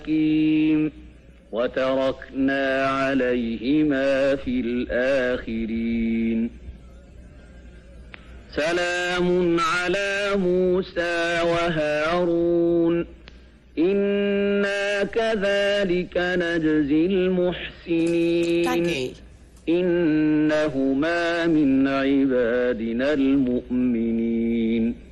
حكيم وتركنا عليهما في الآخرين سلام على موسى وهارون إنا كذلك نجزي المحسنين إنهما من عبادنا المؤمنين